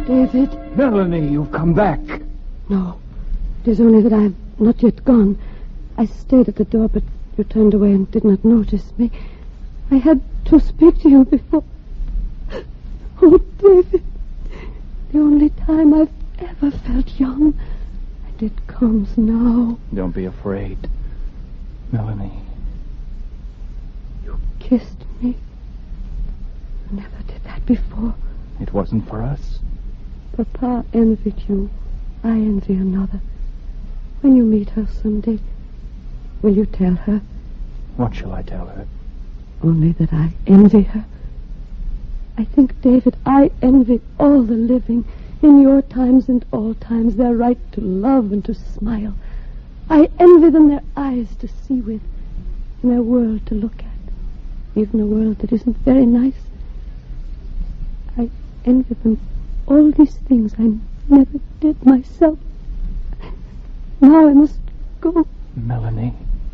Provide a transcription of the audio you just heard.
David. Melanie, you've come back. No. It is only that I am not yet gone. I stayed at the door, but you turned away and did not notice me. I had to speak to you before. Oh, David. The only time I've ever felt young. And it comes now. Don't be afraid. Melanie. You kissed me. You never did that before. It wasn't for us. Papa envied you. I envy another. When you meet her someday, will you tell her? What shall I tell her? Only that I envy her. I think, David, I envy all the living, in your times and all times, their right to love and to smile. I envy them their eyes to see with, and their world to look at, even a world that isn't very nice. I envy them all these things I never did myself. Now I must go. Melanie.